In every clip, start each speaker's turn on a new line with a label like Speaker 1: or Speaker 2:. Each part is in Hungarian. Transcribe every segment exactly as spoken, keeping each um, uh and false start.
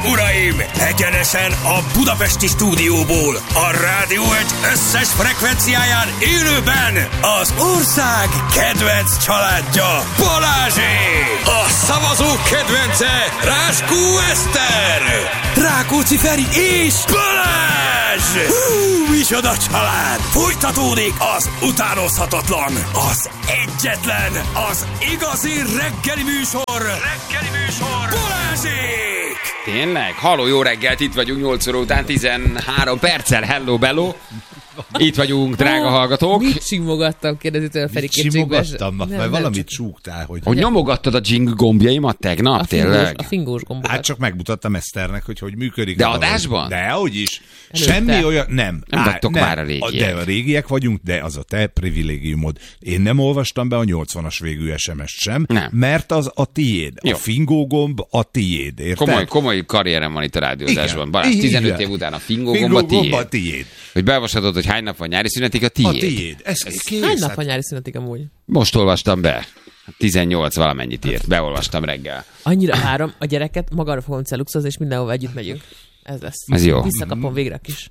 Speaker 1: uraim! Egyenesen a budapesti stúdióból, a Rádió egy összes frekvenciáján élőben az ország kedvenc családja, Balázsék! A szavazók kedvence, Ráskó Eszter, Rákóczi Feri és Balázs! Hú, micsoda család! Folytatódik az utánozhatatlan, az egyetlen, az igazi reggeli műsor, reggeli műsor, Balázsék!
Speaker 2: Tényleg? Halló, jó reggelt, itt vagyunk nyolc óra után tizenhárom perccel. Hello, bello. Itt vagyunk, drága hallgatók.
Speaker 3: Mit simogattam, kérdezi tőle Feri
Speaker 4: kétségbe. Simogattam, mert valamit súgtál, hogy...
Speaker 2: Hogy nyomogattad a jing gombjaimat tegnap,
Speaker 3: a
Speaker 2: tényleg?
Speaker 3: Fingós, a fingós gombokat.
Speaker 4: Hát csak megmutattam Eszternek, hogy hogy működik.
Speaker 2: De adásban?
Speaker 4: De, hogy is.
Speaker 3: Előtte.
Speaker 4: Semmi olyan... Nem.
Speaker 2: Nem vagytok már a régiek.
Speaker 4: De a régiek vagyunk, de az a te privilégiumod. Én nem olvastam be a nyolcvanas végű es em es-t sem,
Speaker 2: nem.
Speaker 4: Mert az a tiéd.
Speaker 2: Jó.
Speaker 4: A fingógomb a tiéd, érted?
Speaker 2: Komoly, komoly karrierem van itt a rádiózásban. Balázs, tizenöt év után a fingógomb a tiéd.
Speaker 4: a tiéd.
Speaker 2: Hogy beolvashatod, hogy hány nap van nyári szünetig, a tiéd.
Speaker 4: A tiéd. Ez, ez kész.
Speaker 3: Hány nap van nyári szünetig amúgy?
Speaker 2: Most olvastam be. tizennyolc valamennyit írt. Beolvastam reggel.
Speaker 3: Annyira várom a gyereket, magára fogom celuxozni, és mindenhova együtt megyünk. Ez lesz.
Speaker 2: Ez jó.
Speaker 3: Visszakapom végre a kis.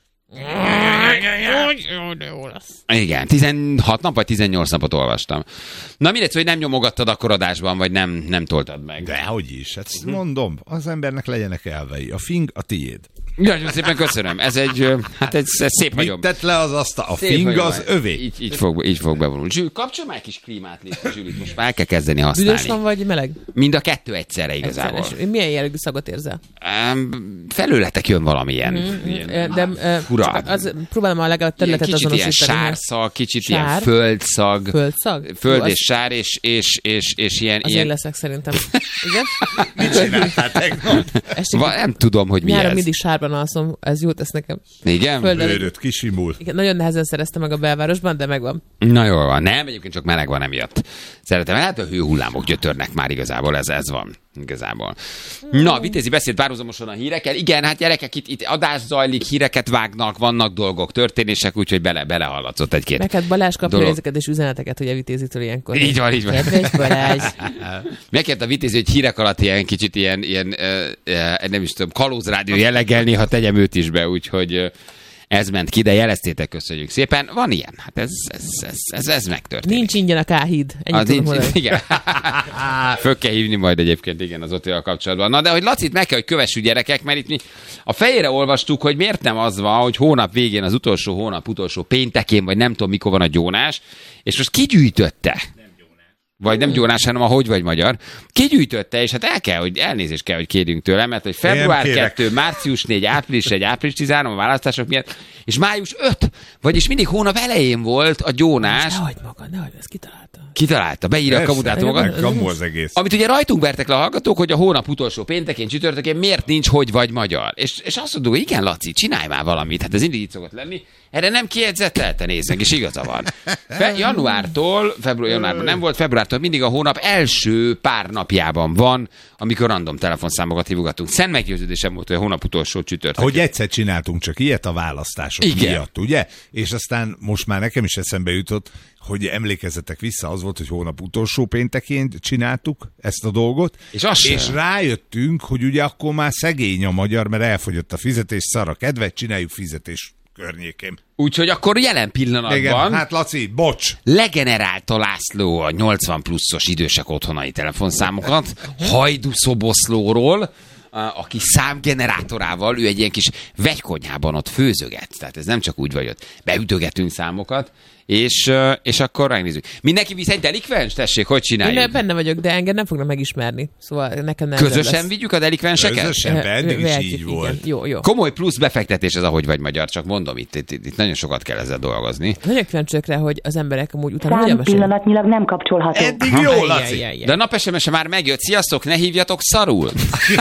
Speaker 2: Igen, tizenhat nap vagy tizennyolc napot olvastam. Na mindegy, hogy nem nyomogattad akkor adásban, vagy nem, nem toltad meg.
Speaker 4: Dehogy is, hát mondom, az embernek legyenek elvei. A fing a tiéd.
Speaker 2: Nagyon szépen köszönöm. Ez egy, hát ez, ez szép
Speaker 4: Mit
Speaker 2: vagyom.
Speaker 4: tett le az asztal? A
Speaker 2: Szép
Speaker 4: fing
Speaker 2: vagyom.
Speaker 4: az övé.
Speaker 2: Így, így, fog, így fog bevonulni. Zsül, kapcsol már egy kis klímát, légy, Zsülit, most már el kell kezdeni használni.
Speaker 3: Büdös van vagy meleg?
Speaker 2: Mind a kettő egyszerre igazából.
Speaker 3: Egyszeres. Milyen jellegű szagot érzel?
Speaker 2: Um, felőletek jön valamilyen.
Speaker 3: Mm,
Speaker 2: ilyen,
Speaker 3: de uh,
Speaker 2: fura.
Speaker 3: az, próbálom a legalább területet
Speaker 2: Kicsit ilyen
Speaker 3: azonosítani.
Speaker 2: sárszag, kicsit
Speaker 3: Sár?
Speaker 2: ilyen földszag.
Speaker 3: Földszag?
Speaker 2: Föld
Speaker 3: Jó,
Speaker 2: és
Speaker 3: az-
Speaker 2: sár, és, és, és, és ilyen...
Speaker 3: Az
Speaker 2: ilyen...
Speaker 3: én leszek szerintem. Igen?
Speaker 4: Mit csináltál tegnap?
Speaker 3: Estig,
Speaker 2: Va, nem tudom, hogy mi
Speaker 3: nyáron
Speaker 2: ez.
Speaker 3: mindig sárban alszom, ez jót tesz nekem.
Speaker 2: Igen?
Speaker 3: Földön-
Speaker 4: Bőröd kisimul.
Speaker 3: Igen, nagyon nehezen szereztem meg a belvárosban, de megvan.
Speaker 2: Na jól van. Nem, egyébként csak meleg van emiatt. Szeretem, hát a hőhullámok gyötörnek már igazából, ez, ez van. Igazából. Na, Vitézi beszélt párhuzamosan a hírekkel. Igen, hát gyerekek, itt, itt adás zajlik, híreket vágnak, vannak dolgok, történések, úgyhogy bele, belehallatszott egy-két.
Speaker 3: Neked Balázs kapja
Speaker 2: dolog.
Speaker 3: ezeket és üzeneteket, ugye Vitézitől ilyenkor.
Speaker 2: Így van, így van.
Speaker 3: Kedves Balázs.
Speaker 2: Megkért a Vitézi, hogy hírek alatt ilyen kicsit ilyen, ilyen ö, ö, nem is tudom, kalózrádió jellegelni, ha tegyem őt is be, úgyhogy ö, ez ment ki, de jeleztétek, köszönjük szépen. Van ilyen, hát ez, ez, ez, ez, ez megtörténik.
Speaker 3: Nincs ingyen a K-híd. Ennyit
Speaker 2: Az
Speaker 3: tudom
Speaker 2: nincs,
Speaker 3: mondani.
Speaker 2: igen. Föl kell hívni majd egyébként, igen, az Otival kapcsolatban. Na, de hogy Lacit meg kell, hogy kövessük gyerekek, mert itt mi a fejére olvastuk, hogy miért nem az van, hogy hónap végén, az utolsó hónap, utolsó péntekén, vagy nem tudom, mikor van a gyónás, és most kigyűjtötte. Vagy nem gyónás, hanem a hogy vagy magyar. Kigyűjtötte, és hát el kell, hogy elnézést kell, hogy kérjünk tőle, mert hogy február kettő, március négy, április egy, április tizenhárom a választások miatt, és május öt, vagyis mindig hónap elején volt a gyónás.
Speaker 3: Ne hagyd magad, ne hagyd, ezt kitalálta.
Speaker 2: Kitalálta, beírja a kamudátumokat.
Speaker 4: Kamu az egész.
Speaker 2: Amit ugye rajtunk vertek le a hallgatók, hogy a hónap utolsó péntekén, csütörtökén miért nincs hogy vagy magyar. És, és azt mondjuk, hogy igen, Laci, csinálj már valamit. Hát ez mindig így szokott lenni. Erre nem kiedzettelte, néznek, és igaza van. Fe, januártól, február, januárban nem volt, februártól mindig a hónap első pár napjában van, amikor random telefonszámokat hívogatunk. Szent meggyőződésem volt, hogy a hónap utolsó csütörtök.
Speaker 4: Hogy egyszer csináltunk csak ilyet a választások
Speaker 2: Igen.
Speaker 4: miatt, ugye? És aztán most már nekem is eszembe jutott, hogy emlékezzetek vissza, az volt, hogy hónap utolsó péntekén csináltuk ezt a dolgot,
Speaker 2: És az
Speaker 4: és
Speaker 2: sem.
Speaker 4: rájöttünk, hogy ugye akkor már szegény a magyar, mert elfogyott a fizetés, szar a kedve, csináljuk fizetés környékén.
Speaker 2: Úgyhogy akkor jelen pillanatban
Speaker 4: Igen, hát Laci, bocs!
Speaker 2: legenerálta László a nyolcvan pluszos idősek otthonai telefonszámokat, Hajdu Szoboszlóról, a- aki számgenerátorával, ő egy ilyen kis vegykonyhában ott főzöget. Tehát ez nem csak úgy vagy ott. Beütögetünk számokat, és, ö, és akkor megnézzük. Mindenki visz egy delikvens? Tessék, hogy
Speaker 3: Én
Speaker 2: csináljuk?
Speaker 3: benne vagyok, de engem nem fognak megismerni. Szóval nekem nem
Speaker 2: Közösen vigyük a delikvenseket?
Speaker 4: Közösen, de eddig is
Speaker 3: Vehetjük,
Speaker 4: így
Speaker 3: igen.
Speaker 4: volt.
Speaker 3: Jó, jó.
Speaker 2: Komoly plusz befektetés ez, ahogy vagy magyar, csak mondom, itt, itt, itt, itt nagyon sokat kell ezzel dolgozni.
Speaker 3: Nagyon kíváncsiak rá, hogy az emberek amúgy utána hogyan
Speaker 5: Szám
Speaker 3: mesélnek.
Speaker 5: pillanatnyilag nem kapcsolható.
Speaker 4: Eddig jó,
Speaker 3: Ajj,
Speaker 4: Laci!
Speaker 3: ajj, ajj, ajj.
Speaker 2: De a nap es em es-e már megjött. Sziasztok, ne hívjatok szarul.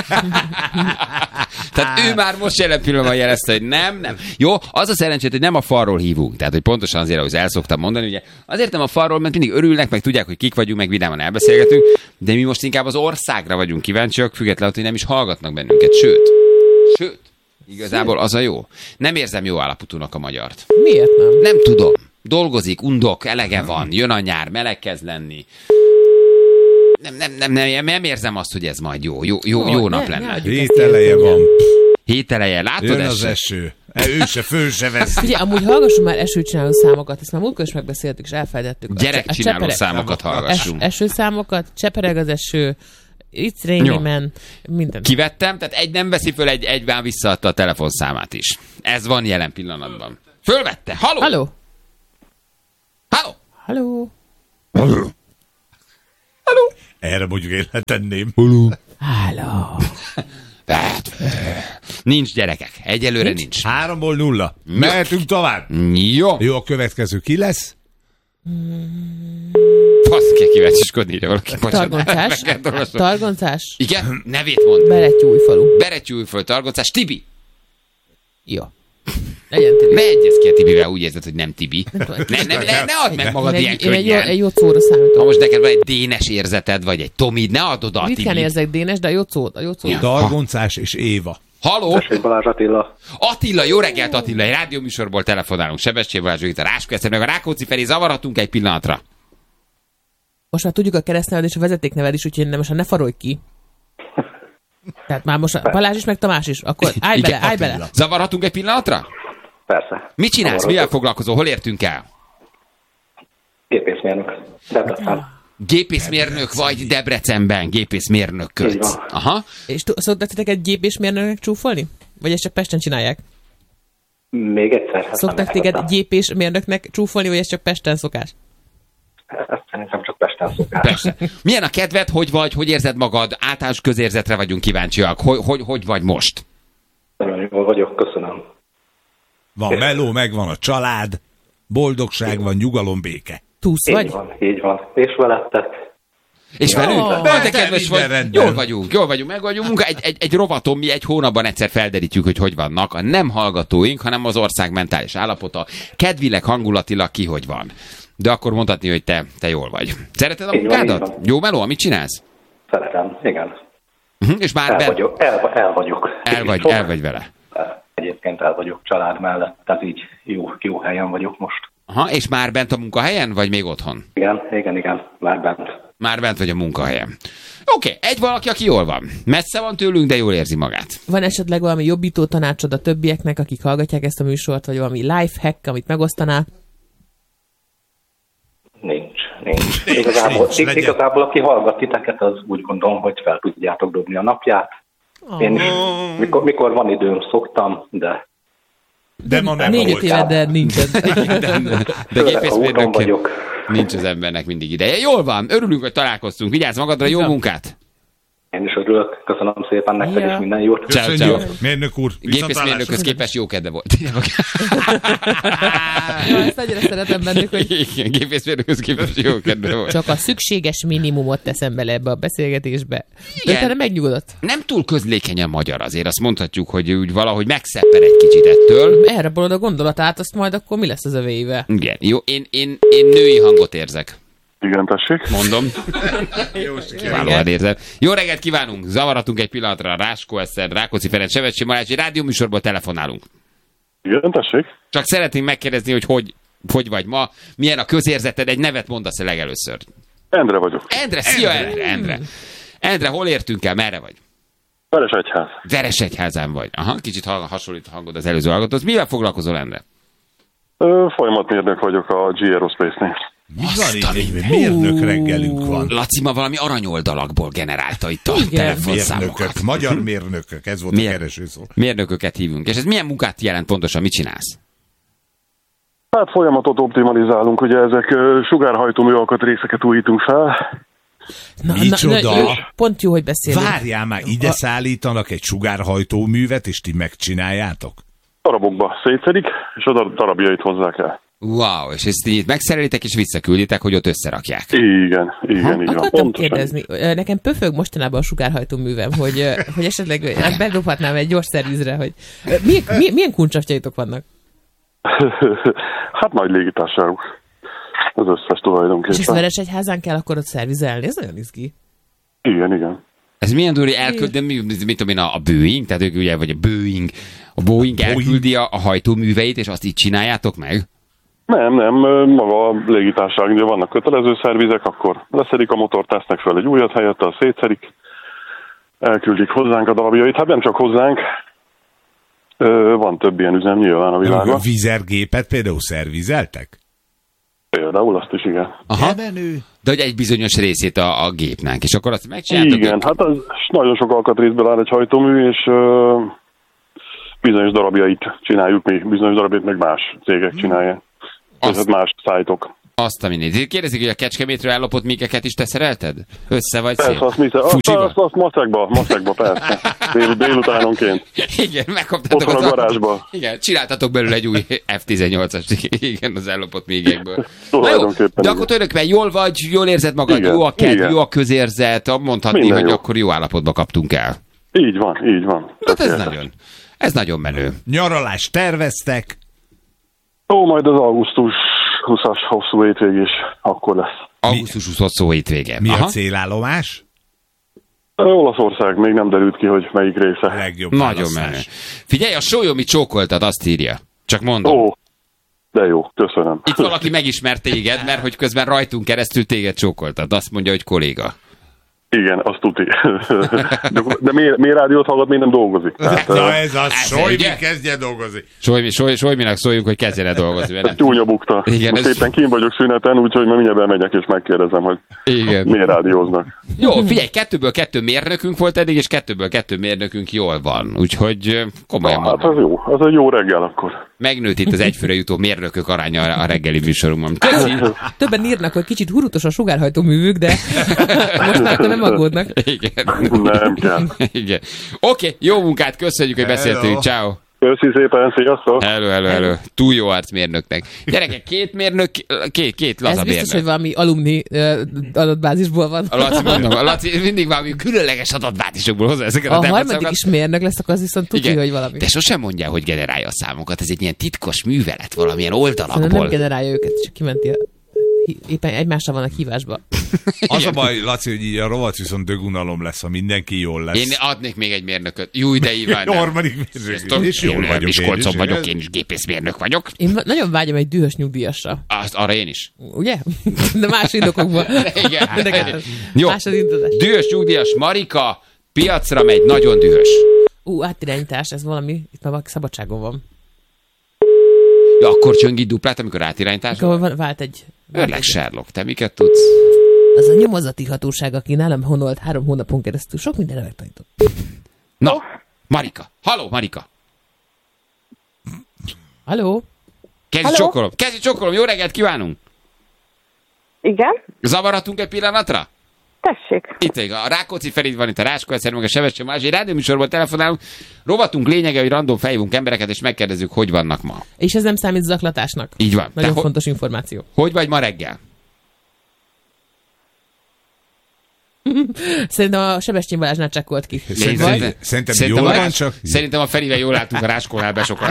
Speaker 2: Tehát ő már most jelen pillanatban jelezte, hogy nem, nem. Jó, az a szerencsét, hogy nem a falról hívunk. Tehát, hogy pontosan azért, ahogy el szoktam mondani, ugye, azért nem a falról, mert mindig örülnek, meg tudják, hogy kik vagyunk, meg vidáman elbeszélgetünk, de mi most inkább az országra vagyunk kíváncsiak, függetlenül, hogy nem is hallgatnak bennünket. Sőt, sőt, igazából az a jó. Nem érzem jó állapotúnak a magyart.
Speaker 3: Miért nem?
Speaker 2: Nem tudom. Dolgozik, undok, elege van, jön a nyár, meleg kezd lenni. Nem, nem, nem, nem, nem érzem azt, hogy ez majd jó, jó, jó,
Speaker 3: Ó,
Speaker 2: jó
Speaker 3: ne-
Speaker 2: nap
Speaker 3: ne
Speaker 2: lenne.
Speaker 3: adjuk
Speaker 4: Hét
Speaker 3: ezt
Speaker 4: eleje
Speaker 3: ilyen.
Speaker 4: van.
Speaker 2: Hét eleje, látod
Speaker 4: Jön az
Speaker 2: ezt?
Speaker 4: eső. E, Ő se, föl se vesz.
Speaker 3: Figyelj, amúgy hallgassunk már esőcsináló számokat, ezt már múltkor is megbeszéltük, és elfelejtettük. A cse- a
Speaker 2: Gyerekcsináló
Speaker 3: csepere-
Speaker 2: számokat
Speaker 3: es-
Speaker 2: hallgassunk.
Speaker 3: esőszámokat, csepereg az eső, it's raining
Speaker 2: Jó.
Speaker 3: man, minden.
Speaker 2: Kivettem, tehát egy nem veszi föl, egy egyben visszaadta a telefonszámát is. Ez van jelen pillanatban. Fölvette. Haló?
Speaker 3: Halló?
Speaker 2: Haló?
Speaker 3: Halló?
Speaker 2: Haló?
Speaker 4: Erre mondjuk én letenném.
Speaker 3: Halló?
Speaker 2: Tehát, nincs gyerekek. Egyelőre nincs. nincs.
Speaker 4: Háromból nulla. Mehetünk tovább.
Speaker 2: Jó.
Speaker 4: Jó, a következő ki lesz?
Speaker 2: Fasz, kell kíváncsiskodni, ide valaki. Bocsánat.
Speaker 3: Targoncás?
Speaker 2: Meg kell olvasnom.
Speaker 3: Targoncás?
Speaker 2: Igen? Nevét mond.
Speaker 3: Berettyújfalu.
Speaker 2: Beretyújföld, Targoncás, Tibi.
Speaker 3: Jó. Legyen Tibi.
Speaker 2: Ne egyezz ki a Tibivel, úgy érzed, hogy nem Tibi.
Speaker 3: tudom.
Speaker 2: Ne, ne, ne, ne add meg magad
Speaker 3: Én
Speaker 2: ilyen
Speaker 3: egy, én egy, jó,
Speaker 2: könnyen.
Speaker 3: egy jó szóra
Speaker 2: Ha
Speaker 3: számítok.
Speaker 2: most neked van egy dénes érzeted, vagy egy Tomid, ne add oda a
Speaker 3: Ritkán
Speaker 2: Tibit.
Speaker 3: érzek dénes, de a jó szó, a jó szó.
Speaker 2: Ja.
Speaker 4: Dargoncás és Éva.
Speaker 2: Haló?
Speaker 5: Tessék, Balázs Attila.
Speaker 2: Attila, jó reggelt Attila, egy rádióműsorból telefonálunk. Sebestyén Balázs, itt a Ráskó Eszter, meg a Rákóczi felé zavarhatunk egy pillanatra.
Speaker 3: Most már tudjuk a keresztneved és a vezetékneved is, úgyhogy most már ne farolj ki. Tehát már most a Balázs is, meg Tamás is. Akkor állj
Speaker 2: Igen,
Speaker 3: bele, állj
Speaker 4: Attila.
Speaker 3: bele.
Speaker 2: Zavarhatunk egy pillanatra?
Speaker 5: Persze.
Speaker 2: Mit csinálsz?
Speaker 5: Hamarosan.
Speaker 2: Mivel foglalkozol? Hol értünk el?
Speaker 5: Gépészmérnök. Debrecen.
Speaker 2: Gépészmérnök vagy Debrecenben, gépészmérnököt.
Speaker 5: Így van.
Speaker 2: Aha.
Speaker 3: És tu- szoktak titeket gépésmérnöknek csúfolni? Vagy ezt csak Pesten csinálják?
Speaker 5: Még egyszer. ezt
Speaker 3: Szoktak
Speaker 5: nem
Speaker 3: téged
Speaker 5: hallottam.
Speaker 3: gépésmérnöknek csúfolni, vagy ez csak Pesten szokás?
Speaker 5: Ezt szerintem csak Pesten szokás.
Speaker 2: Persze. Milyen a kedved, hogy vagy, hogy érzed magad? Általános közérzetre vagyunk kíváncsiak. Hogy, hogy, hogy vagy most?
Speaker 5: Nagyon jól vagyok, köszönöm.
Speaker 4: Van meló, megvan a család, boldogság van, nyugalom, béke.
Speaker 3: Túsz
Speaker 5: Így
Speaker 3: vagy?
Speaker 5: van, így van. És veletek?
Speaker 2: És
Speaker 5: Ja.
Speaker 2: velünk?
Speaker 3: Ó,
Speaker 2: Oh, de
Speaker 4: de
Speaker 2: kedves
Speaker 4: minden
Speaker 2: vagy.
Speaker 4: rendben.
Speaker 2: Jól vagyunk, jól vagyunk, meg vagyunk. Munka. Egy, egy, egy rovaton mi egy hónapban egyszer felderítjük, hogy hogy vannak. A nem hallgatóink, hanem az ország mentális állapota. Kedvileg, hangulatilag ki hogy van. De akkor mondhatni, hogy te, te jól vagy. Szereted a
Speaker 5: Így van,
Speaker 2: munkádat?
Speaker 5: így van.
Speaker 2: Jó meló, amit csinálsz?
Speaker 5: Szeretem, igen.
Speaker 2: Uh-huh. És már
Speaker 5: El
Speaker 2: be,
Speaker 5: vagyok, el, el vagyok.
Speaker 2: el, vagy,
Speaker 5: Sok-
Speaker 2: el vagy vele.
Speaker 5: Egyébként el vagyok család mellett, tehát így jó, jó helyen vagyok most.
Speaker 2: Aha, és már bent a munkahelyen, vagy még otthon?
Speaker 5: Igen, igen, igen, már bent.
Speaker 2: Már bent vagy a munkahelyen. Oké, okay, egy valaki, aki jól van. Messze van tőlünk, de jól érzi magát.
Speaker 3: Van esetleg valami jobbító tanácsod a többieknek, akik hallgatják ezt a műsort, vagy valami life hack, amit megosztanál?
Speaker 5: Nincs, nincs. Igazából,
Speaker 4: nincs, legyen.
Speaker 5: igazából aki hallgat titeket, az úgy gondolom, hogy fel tudjátok dobni a napját. Én is, mikor, mikor van időm, szoktam, de
Speaker 4: De ma nem
Speaker 3: Négy-öt
Speaker 4: volt.
Speaker 3: éve, de nincsen.
Speaker 2: De, de
Speaker 5: főleg a úton
Speaker 2: gépészmérnökként
Speaker 5: vagyok.
Speaker 2: nincs az embernek mindig ideje. Jól van, örülünk, hogy találkoztunk. Vigyázz magadra, jó
Speaker 3: Igen.
Speaker 2: munkát!
Speaker 5: Én is örülök, köszönöm szépen nektek,
Speaker 3: Ja.
Speaker 5: és minden jót.
Speaker 2: Ciao,
Speaker 4: Köszönjük.
Speaker 2: ciao.
Speaker 4: Mérnök úr,
Speaker 2: Gépészmérnökhöz képest jó kedve volt.
Speaker 3: Ja, ezt annyira szeretem bennük, hogy
Speaker 2: Igen, gépészmérnökhöz képest jó kedve volt.
Speaker 3: csak a szükséges minimumot teszem bele ebbe a beszélgetésbe. De
Speaker 2: Igen.
Speaker 3: utána megnyugodott.
Speaker 2: Nem túl közlékenyen magyar azért, azt mondhatjuk, hogy úgy valahogy megszeppen egy kicsit ettől.
Speaker 3: Elrabolod a gondolatát, azt majd akkor mi lesz az övéivel?
Speaker 2: Igen, jó, én, én, én női hangot érzek.
Speaker 6: Igen, tessék.
Speaker 2: Mondom. Valóan érzem. Jó reggelt kívánunk! Zavaratunk egy pillanatra. Ráskó Eszter, Rákóczi Ferenc, Sebestyén Balázs, egy rádióműsorból telefonálunk.
Speaker 6: Igen, tessék.
Speaker 2: Csak szeretném megkérdezni, hogy hogy, hogy vagy ma, milyen a közérzeted, egy nevet mondasz legelőször.
Speaker 6: Endre vagyok.
Speaker 2: Endre, szia Endre, Endre. Endre, hol értünk el, merre vagy?
Speaker 6: Veresegyház.
Speaker 2: Veresegyházán vagy. Aha, kicsit ha- hasonlít a hangod az előző hallgatóhoz. Mivel foglalkozol, Endre?
Speaker 6: Ö, Folyamatmérnök vagyok a G Aerospace-nél.
Speaker 4: Mi van
Speaker 2: Azt a
Speaker 4: itt? Egy mérnök reggelünk van.
Speaker 2: Laci ma valami aranyoldalakból generálta itt a
Speaker 3: Igen.
Speaker 2: telefonszámokat.
Speaker 4: Mérnökök, magyar mérnökök, ez volt
Speaker 2: Miért?
Speaker 4: a keresőszó.
Speaker 2: Mérnököket hívunk. És ez milyen munkát jelent pontosan? Mit csinálsz?
Speaker 6: Hát folyamatot optimalizálunk, ugye ezek ö, sugárhajtó műalkatrészeket újítunk fel.
Speaker 3: Na,
Speaker 4: Micsoda?
Speaker 3: jó, pont jó, hogy beszélünk.
Speaker 4: Várjál már, ide szállítanak egy sugárhajtóművet, és ti megcsináljátok?
Speaker 6: Darabokba szétszedik, és a dar- darabjait hozzák el.
Speaker 2: Wow, és ezt így megszerelitek és visszakülditek, hogy ott összerakják.
Speaker 6: Igen, igen, így van.
Speaker 3: Akartam
Speaker 6: Pontosan.
Speaker 3: kérdezni, ö, nekem pöfög mostanában a sugárhajtó művem, hogy, ö, hogy esetleg ö, hát bedobhatnám egy gyors szervizre, hogy ö, milyen, milyen, milyen kuncsafjaitok vannak?
Speaker 6: Hát nagy légitársaságok. Az összes
Speaker 3: És ezt
Speaker 6: tulajdonképpen.
Speaker 3: Veresegyházán kell akkor ott szervizelni? Ez nagyon izgi.
Speaker 6: Igen, igen.
Speaker 2: Ez milyen durva, elküldöm, mi, mit tudom én, a, a Boeing, tehát ők ugye, vagy a Boeing, a Boeing elküldi a, a hajtóműveit, és azt így csináljátok meg?
Speaker 6: Nem, nem, maga a légitársaság, ugye vannak kötelező szervizek, akkor leszedik a motort, tesznek fel egy újat helyette, a szétszedik, elküldik hozzánk a darabjait. Hát nem csak hozzánk, van több ilyen üzem nyilván a világban.
Speaker 4: A vízergépet például szervizeltek?
Speaker 6: Például azt is, igen.
Speaker 2: Aha. De hogy egy bizonyos részét a, a gépnek, és akkor azt megcsináltuk.
Speaker 6: Igen, hát az nagyon sok alkatrészből áll egy hajtómű, és uh, bizonyos darabjait csináljuk mi, bizonyos darabjait meg más cégek csinálják. Tehát más szájtok.
Speaker 2: Azt a minét. Kérdezik, hogy a Kecskemétről ellopott mégeket is te szerelted? Össze vagy szép?
Speaker 6: Persze, azt, mi, azt, azt, azt maszekba, maszekba, persze. Dél, délutánonként.
Speaker 2: Igen, megkaptátok
Speaker 6: az a garázsba.
Speaker 2: Igen, csináltatok belőle egy új ef tizennyolcas, igen, az ellopott mégekből. Na jó, de akkor tulajdonképpen jól vagy, jól érzed magad, igen, jó a kedv, igen. Jó a közérzet, mondhatni, minden hogy jó. Akkor jó állapotban kaptunk el.
Speaker 6: Így van, így van.
Speaker 2: Hát ez nagyon, ez nagyon menő.
Speaker 4: Nyaralást terveztek?
Speaker 6: Ó, majd az augusztus huszas hosszú hétvég is akkor lesz.
Speaker 2: augusztus huszas hosszú hétvége.
Speaker 4: Mi
Speaker 2: Aha.
Speaker 4: a célállomás?
Speaker 6: Olaszország, még nem derült ki, hogy melyik része.
Speaker 4: A legjobb
Speaker 2: nagyon
Speaker 4: választás.
Speaker 2: menő. Figyelj, a Sólyom itt csókoltad, azt írja. Csak mondom.
Speaker 6: Ó, de jó, köszönöm.
Speaker 2: Itt valaki megismert téged, mert hogy közben rajtunk keresztül téged csókoltad. Azt mondja, hogy kolléga.
Speaker 6: Igen, azt tuti. De, de miért, miért rádiót hallgat, még nem dolgozik? Tehát,
Speaker 4: Na ez az,
Speaker 2: ez
Speaker 4: Sojmi
Speaker 2: ugye?
Speaker 4: kezdje dolgozni.
Speaker 2: Sojmi, Soj, Sojminak szóljunk, hogy kezdjen dolgozni.
Speaker 6: Ez csúnya bukta.
Speaker 2: Igen,
Speaker 6: most
Speaker 2: ez...
Speaker 6: éppen kín vagyok szüneten, úgyhogy már mindjárt bemegyek és megkérdezem, hogy
Speaker 2: igen.
Speaker 6: Miért rádióznak.
Speaker 2: Jó, figyelj, kettőből kettő mérnökünk volt eddig, és kettőből kettő mérnökünk jól van. Úgyhogy komolyan
Speaker 6: Na, hát
Speaker 2: mondom.
Speaker 6: az jó, az egy jó reggel akkor.
Speaker 2: Megnőtt itt az egyfőre jutó mérnökök aránya a reggeli műsorunkban. Köszi!
Speaker 3: Többen írnak, hogy kicsit hurutos a sugárhajtó művük, de most már nem aggódnak.
Speaker 2: Igen.
Speaker 6: Nem kell.
Speaker 2: Igen. Oké, jó munkát, köszönjük, hogy beszéltünk. Ciao.
Speaker 6: Köszi szépen, sziasztok!
Speaker 2: Hello, hello, hello. Túl jó arcmérnöknek. Gyerekek, két mérnök, két, két laza
Speaker 3: Ez biztos,
Speaker 2: mérnök.
Speaker 3: hogy valami alumni uh, adatbázisból van.
Speaker 2: A Laci, mondom, a Laci mindig valami különleges adatbázisokból hozza ezeket a,
Speaker 3: A
Speaker 2: tempószámokat.
Speaker 3: harmadik is mérnök lesz, akkor az viszont tudja, hogy valami.
Speaker 2: De sosem mondja, hogy generálja a számokat. Ez egy ilyen titkos művelet valamilyen
Speaker 3: Szerintem
Speaker 2: oldalakból.
Speaker 3: nem generálja őket, csak kimenti a... Éppen egymásra vannak hívásba.
Speaker 4: Az a baj, Laci, hogy így a rovat viszont dögunalom lesz, ha mindenki jól lesz.
Speaker 2: Én adnék még egy mérnököt. Júj, de Iván.
Speaker 4: A harmadik mérnök. És jól vagyok én is.
Speaker 2: Miskolcon vagyok, én is gépészmérnök vagyok.
Speaker 3: Én nagyon vágyom egy dühös nyugdíjasra.
Speaker 2: Azt, arra én is.
Speaker 3: Ugye? De más indokokból.
Speaker 2: Igen.
Speaker 3: De
Speaker 2: Jó.
Speaker 3: más az indulás.
Speaker 2: Dühös nyugdíjas Marika piacra megy, nagyon dühös.
Speaker 3: Ú, átirányítás, ez valami, itt már valaki szabadságon van.
Speaker 2: Ja, akkor csöngi duplát, amikor átirányítás
Speaker 3: Akkor
Speaker 2: van?
Speaker 3: van- vált egy...
Speaker 2: Örleg Sherlock, te miket tudsz?
Speaker 3: Az a nyomozati hatóság, aki nálam honolt három hónapon keresztül sok mindenre megtanított.
Speaker 2: Na, Marika. Halló, Marika.
Speaker 3: Halló?
Speaker 2: Kezdj
Speaker 7: Halló?
Speaker 2: csokolom. Kezdj csokolom. Jó reggelt kívánunk.
Speaker 7: Igen?
Speaker 2: Zavarhatunk egy pillanatra?
Speaker 7: Tessék.
Speaker 2: Itt még a Rákóczi Ferid van, itt a Ráskó egyszer, meg a Sebestyén Balázs. Egy rádióműsorból telefonálunk. Rovatunk lényege, hogy random felhívunk embereket, és megkérdezzük, hogy vannak ma.
Speaker 3: És ez nem számít zaklatásnak.
Speaker 2: Így van.
Speaker 3: Nagyon
Speaker 2: Te
Speaker 3: fontos információ.
Speaker 2: Hogy vagy ma reggel?
Speaker 3: Szerintem a Sebestyén Balázsnál csekkolt ki.
Speaker 4: Szerintem,
Speaker 3: Vagy?
Speaker 4: szerintem, szerintem
Speaker 2: Szerintem,
Speaker 4: jól
Speaker 2: a,
Speaker 4: van, csak
Speaker 2: szerintem a Ferivel jól álltunk a Ráskónál besokat.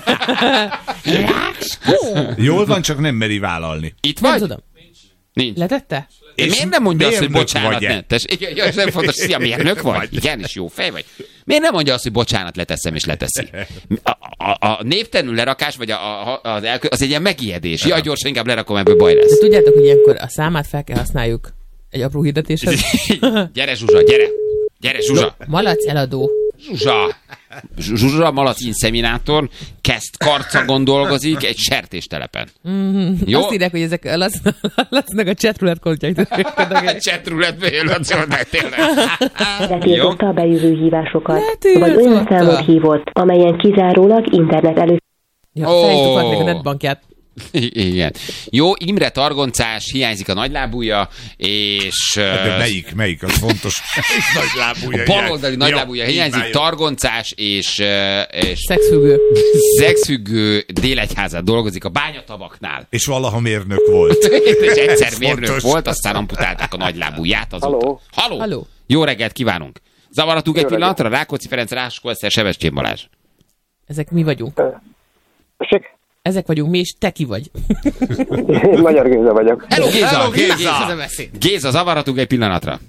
Speaker 4: jól van, csak nem meri vállalni.
Speaker 2: Itt
Speaker 3: Nem
Speaker 2: vagy?
Speaker 3: tudom.
Speaker 2: Nincs.
Speaker 3: Letette?
Speaker 2: És
Speaker 4: És
Speaker 2: miért nem mondja azt, hogy
Speaker 4: mérnök
Speaker 2: bocsánat,
Speaker 4: vagy-e?
Speaker 2: ne? Tess, igen, ja, ez nem fontos, szia, mérnök vagy? Igen, és jó fej vagy. Miért nem mondja azt, hogy bocsánat, leteszem, és leteszi? A, a, a névtelenül lerakás, vagy a, a, az, elkö, az egy ilyen megijedés. Ja, gyorsan inkább lerakom, ebből baj
Speaker 3: De
Speaker 2: lesz.
Speaker 3: tudjátok, hogy ilyenkor a számát fel kell használjuk egy apró hirdetéshez?
Speaker 2: Gyere, Zsuzsa, gyere! Gyere, Zsuzsa!
Speaker 3: Malac eladó.
Speaker 2: Zsuzsa! Zsuzsa Malac inszeminátor, kezd karcagon dolgozik egy sertéstelepen. Jó?
Speaker 3: Azt írják, hogy ezek a Lac- Lacnak a chatroulette kódjait.
Speaker 2: Csetrületbe jön, Laci, de tényleg.
Speaker 8: Letiltotta a bejövő hívásokat,
Speaker 3: Letiltotta.
Speaker 8: vagy olyan számot hívott, amelyen kizárólag internet elő...
Speaker 3: Ja,
Speaker 2: Ó.
Speaker 3: felhívtuk addig a netbankját.
Speaker 2: Igen. Jó, Imre Targoncás, hiányzik a nagylábúja, és...
Speaker 4: De
Speaker 2: uh,
Speaker 4: melyik, melyik, az fontos. Nagy lábúja.
Speaker 2: a baloldali
Speaker 4: Jó,
Speaker 2: nagylábúja
Speaker 4: így
Speaker 2: hiányzik,
Speaker 4: már jó.
Speaker 2: Targoncás, és, uh, és
Speaker 3: Szexfüggő.
Speaker 2: szexfüggő Délegyházán dolgozik a bányatavaknál.
Speaker 4: És valaha mérnök volt.
Speaker 2: És egyszer
Speaker 4: Ez
Speaker 2: mérnök
Speaker 4: fontos.
Speaker 2: volt, aztán amputálták a nagylábúját azóta.
Speaker 6: Halló?
Speaker 2: Halló?
Speaker 3: Halló.
Speaker 2: Jó reggelt kívánunk! Zavaratunk egy
Speaker 6: Jó reggelt.
Speaker 2: pillanatra? Rákóczi Ferenc, Ráskó Eszter, Sebestyén Balázs.
Speaker 3: Ezek mi vagyunk.
Speaker 6: Tessék?
Speaker 3: Ezek vagyunk mi, és te ki vagy.
Speaker 6: Én Magyar Géza vagyok.
Speaker 2: Hello, Géza!
Speaker 4: Hello, Géza!
Speaker 2: Géza! Géza, zavaratunk egy pillanatra.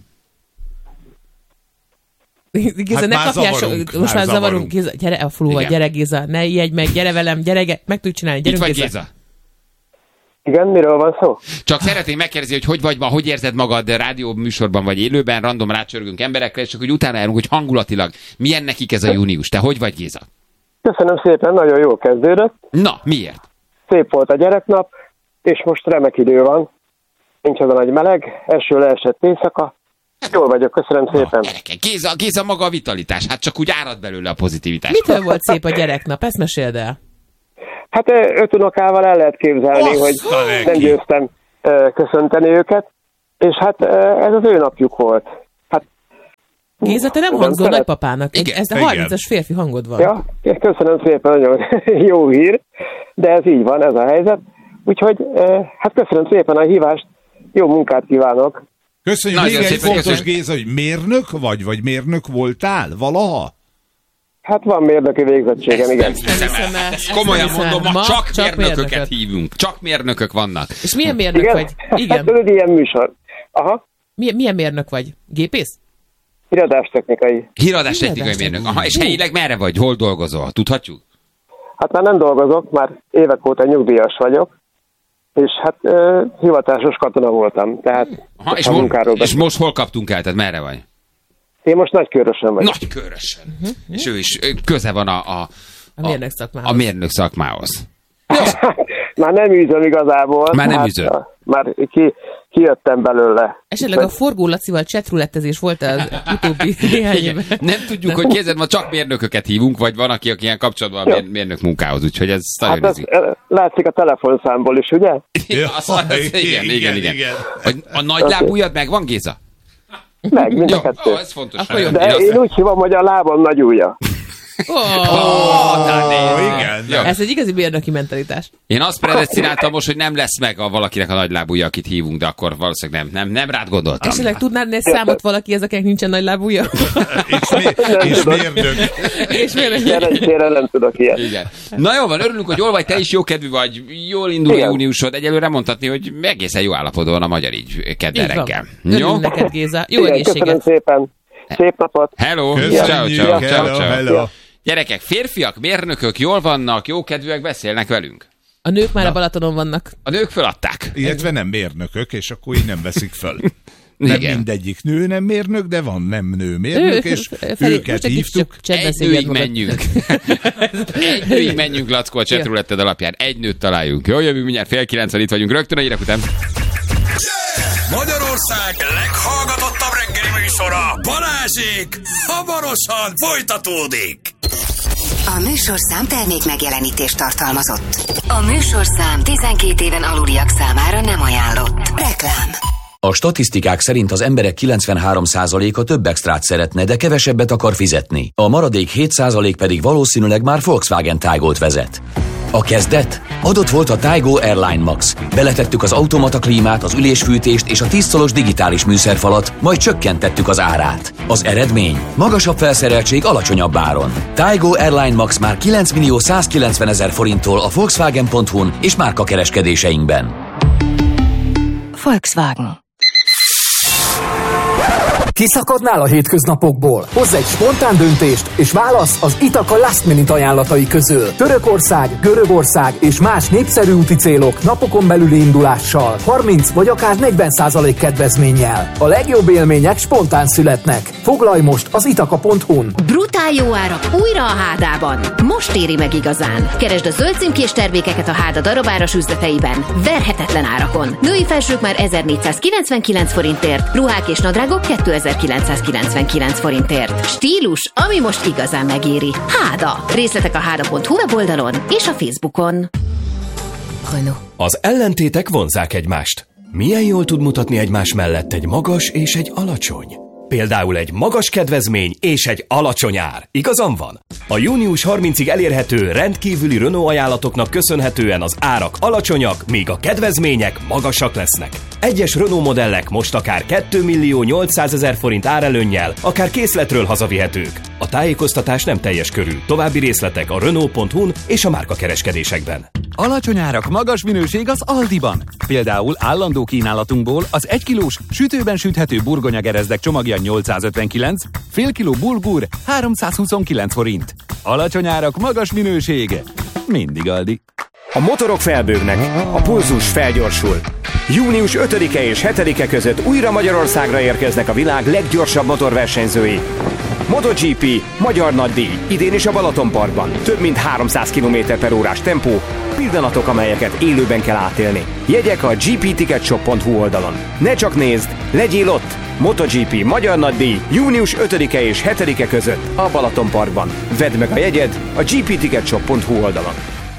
Speaker 3: Géza,
Speaker 4: Hát
Speaker 3: ne
Speaker 4: már
Speaker 3: kapjál so,
Speaker 4: zavarunk,
Speaker 3: most
Speaker 4: már
Speaker 3: már zavarunk.
Speaker 4: zavarunk.
Speaker 3: Géza, gyere a faluba,
Speaker 2: Igen.
Speaker 3: gyere Géza, ne ijedj meg, gyere velem, gyere, meg tudj csinálni,
Speaker 2: Itt
Speaker 3: gyerünk
Speaker 2: vagy
Speaker 3: Géza.
Speaker 2: Géza?
Speaker 9: Igen, miről van szó?
Speaker 2: Csak szeretném megkérdezni, hogy hogy vagy ma, hogy érzed magad rádió műsorban vagy élőben, random rácsörgünk emberekre, és csak hogy utána járunk, hogy hangulatilag milyen nekik ez a június. Te hogy vagy, Géza?
Speaker 9: Köszönöm szépen, nagyon jól kezdődött.
Speaker 2: Na, miért?
Speaker 9: Szép volt a gyereknap, és most remek idő van. Nincs az a nagy meleg, eső leesett éjszaka. Jól vagyok, köszönöm szépen.
Speaker 2: Gyerekek, Géza, Géza maga a vitalitás, hát csak úgy árad belőle a pozitivitás.
Speaker 3: Mitől volt szép a gyereknap? Ezt meséld el.
Speaker 9: Hát öt unokával el lehet képzelni, hogy nem győztem köszönteni őket, és hát ez az ő napjuk volt. Hát,
Speaker 3: Géza, te nem hangzol
Speaker 9: szeret...
Speaker 3: nagypapának. Igen, ez a harmincas férfi hangod van.
Speaker 9: Ja, köszönöm szépen, nagyon jó hír, de ez így van, ez a helyzet. Úgyhogy hát köszönöm szépen a hívást, jó munkát kívánok.
Speaker 4: Köszönjük, még egy fontos, Géza, hogy mérnök vagy, vagy mérnök voltál valaha?
Speaker 9: Hát van mérnöki végzettségem,
Speaker 2: ezt
Speaker 9: igen.
Speaker 2: Nem hiszem el. Komolyan mondom, ma, ma csak, csak mérnököket mérnököt. hívunk. Csak mérnökök vannak.
Speaker 3: És milyen mérnök
Speaker 9: igen?
Speaker 3: vagy? Igen.
Speaker 9: Hát ez egy ilyen műsor. Aha.
Speaker 3: Milyen, milyen mérnök vagy? Gépész?
Speaker 9: Híradástechnikai.
Speaker 2: Híradástechnikai mérnök. Aha, és helyileg merre vagy? Hol dolgozol? Tudhatjuk?
Speaker 9: Hát már nem dolgozok, már évek óta nyugdíjas vagyok. És hát uh, hivatásos katona voltam, tehát
Speaker 2: aha, és,
Speaker 9: a munkáról
Speaker 2: mo- és most hol kaptunk el? Tehát merre vagy?
Speaker 9: Én most Nagykőrösön vagyok.
Speaker 2: Nagykőrösön. Uh-huh. És ő is köze van a, a,
Speaker 3: a, mérnök szakmához.
Speaker 2: a mérnök szakmához.
Speaker 9: Már nem űzöm igazából.
Speaker 2: Már nem
Speaker 9: hát,
Speaker 2: űzöm.
Speaker 9: Már ki, kijöttem belőle.
Speaker 3: Esetleg a Forgó Lacival chatrulettezés volt az utóbbi néhány évben.
Speaker 2: Nem tudjuk, nem. hogy kézed, ma csak mérnököket hívunk, vagy van, aki, aki ilyen kapcsolatban a mér, mérnök munkához, úgyhogy ez nagyon
Speaker 9: hát ez, látszik a telefonszámból is, ugye?
Speaker 2: Ja, az, az, igen, igen, igen. igen. A, a nagylábújad megvan, Géza?
Speaker 9: Meg, mind a kettő.
Speaker 2: Ó, ez fontos.
Speaker 9: De én, én úgy hívom, hogy a lábam nagy ujja.
Speaker 3: Oh,
Speaker 2: oh,
Speaker 4: igen.
Speaker 2: Ja.
Speaker 3: Ez egy igazi mérnöki mentalitás.
Speaker 2: Én azt predesztináltam most, hogy nem lesz meg a valakinek a nagylábúja, akit hívunk, de akkor valószínűleg nem, nem, nem rád gondoltam.
Speaker 3: Esetleg tudnád egy számot valaki, ezeknek nincsen nagylábúja?
Speaker 4: és, mi, és mérnök.
Speaker 3: És mérnök.
Speaker 9: Szerencsére nem tudok ilyet.
Speaker 2: Igen. Na jó van, örülünk, hogy jól vagy, te is jókedvű vagy, jól indul a júniusod, egyelőre mondhatni, hogy egészen jó állapotban van a magyar így kedden reggel.
Speaker 3: Jó? Neked, Géza. Jó
Speaker 9: igen,
Speaker 3: egészséget.
Speaker 9: Köszönöm szépen. Szép napot.
Speaker 2: Hello.
Speaker 4: Köszönjük.
Speaker 2: Ciao, ciao, ciao,
Speaker 4: Hello,
Speaker 2: ciao.
Speaker 4: hello.
Speaker 2: Gyerekek, férfiak, mérnökök jól vannak, jókedvűek, beszélnek velünk.
Speaker 3: A nők már Na. a Balatonon vannak.
Speaker 2: A nők föladták.
Speaker 4: Illetve nem mérnökök, és akkor így nem veszik föl. Nem igen. Mindegyik nő nem mérnök, de van nem nő mérnök, és Feli, őket hívtuk.
Speaker 2: Egy nőig menjünk. Egy nőig menjünk, Lackó, a chatruletted alapján. Egy nőt találjunk. Jó, jövünk mindjárt fél kilencven, itt vagyunk rögtön a hírek után.
Speaker 1: Magyarország leghallgatottabb reggeli műsora, Balázsék, hamarosan folytatódik.
Speaker 10: A műsorszám termék megjelenítést tartalmazott. A műsorszám tizenkét éven aluliak számára nem ajánlott. Reklám.
Speaker 11: A statisztikák szerint az emberek kilencvenhárom százaléka több extrát szeretne, de kevesebbet akar fizetni. A maradék hét százalék pedig valószínűleg már Volkswagen Taygot vezet. A kezdet? Adott volt a Taygo Airline Max. Beletettük az automata klímát, az ülésfűtést és a tíz szolos digitális műszerfalat, majd csökkentettük az árát. Az eredmény? Magasabb felszereltség alacsonyabb áron. Taygo Airline Max már kilenc millió százkilencven ezer forinttól a Volkswagen pont hu-n és márkakereskedéseinkben.
Speaker 10: Volkswagen.
Speaker 12: Kiszakadnál a hétköznapokból? Hozz egy spontán döntést, és válasz az Itaka Last Minute ajánlatai közül. Törökország, Görögország és más népszerű úti célok napokon belüli indulással, harminc vagy akár negyven százalék kedvezménnyel. A legjobb élmények spontán születnek. Foglalj most az itaka pont hu-n.
Speaker 13: Brutál jó árak újra a Hádában. Most éri meg igazán. Keresd a zöld címkés termékeket a Háda darabáras üzleteiben. Verhetetlen árakon. Női felsők már ezernégyszázkilencvenkilenc forintért, ruhák és nadrágok kétezer-kilencszázkilencvenkilenc forintért. Stílus, ami most igazán megéri. Háda. Részletek a háda pont hu weboldalon és a Facebookon.
Speaker 14: Renault. Az ellentétek vonzzák egymást. Milyen jól tud mutatni egymás mellett egy magas és egy alacsony? Például egy magas kedvezmény és egy alacsony ár. Igazam van? A június harmincadikáig elérhető rendkívüli Renault ajánlatoknak köszönhetően az árak alacsonyak, míg a kedvezmények magasak lesznek. Egyes Renault modellek most akár két millió nyolcszázezer forint árelőnnyel, akár készletről hazavihetők. A tájékoztatás nem teljes körű. További részletek a Renault pont hu-n és a márkakereskedésekben.
Speaker 15: Alacsony árak, magas minőség az Aldiban. Például állandó kínálatunkból az egy kilós sütőben süthető burgonyagerezdek csomagja nyolcszázötvenkilenc, fél kiló bulgur háromszázhuszonkilenc forint. Alacsony árak, magas minőség. Mindig Aldi.
Speaker 16: A motorok felbőgnek, a pulzus felgyorsul. június ötödike és hetedike között újra Magyarországra érkeznek a világ leggyorsabb motorversenyzői. MotoGP, Magyar Nagydíj, idén is a Balatonparkban. Több mint háromszáz kilométer per órás tempó, pillanatok, amelyeket élőben kell átélni. Jegyek a gé pé ticket shop pont hu oldalon. Ne csak nézd, legyél ott! MotoGP, Magyar Nagydíj, június ötödike és hetedike között a Balatonparkban. Vedd meg a jegyed a gé pé ticket shop pont hu oldalon.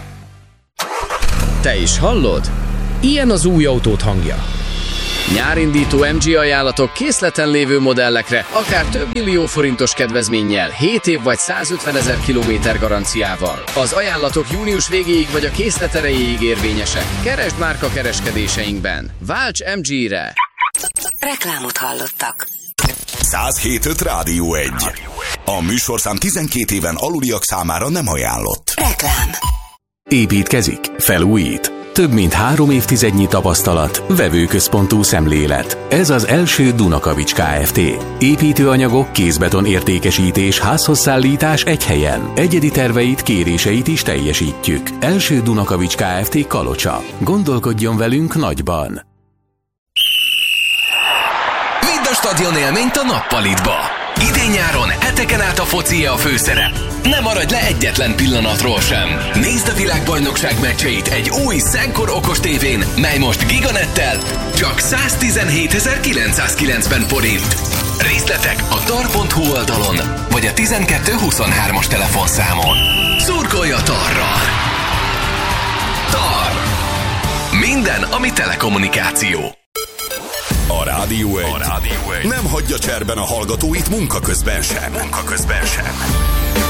Speaker 17: Te is hallod? Ilyen az új autód hangja. Nyárindító em gé ajánlatok készleten lévő modellekre, akár több millió forintos kedvezménnyel, hét év vagy százötvenezer kilométer garanciával. Az ajánlatok június végéig vagy a készlet erejéig érvényesek. Keresd márka kereskedéseinkben. Válts em gére!
Speaker 10: Reklámot hallottak.
Speaker 1: száz hét öt Rádió egy. A műsorszám tizenkét éven aluliak számára nem ajánlott.
Speaker 10: Reklám.
Speaker 18: Építkezik, felújít. Több mint három évtizednyi tapasztalat, vevőközpontú szemlélet. Ez az első Dunakavics Kft. Építőanyagok, kézbeton értékesítés, házhozszállítás egy helyen. Egyedi terveit, kéréseit is teljesítjük. Első Dunakavics Kft. Kalocsa. Gondolkodjon velünk nagyban.
Speaker 14: Vidd a stadion élményt a Nappalitba. Idén-nyáron heteken át a foci a főszerep. Ne maradj le egyetlen pillanatról sem. Nézd a világbajnokság meccseit egy új Szenkor okos tévén, mely most Giganettel csak száztizenhétezer-kilencszázkilencven forint. Részletek a tar pont hu oldalon, vagy a tizenkettő huszonhármas telefonszámon. Szurkolj a Tarral! Tar! Minden, ami telekommunikáció.
Speaker 1: A Rádió egy. A Rádió egy nem hagyja cserben a hallgatóit munka közben sem. Munka közben sem.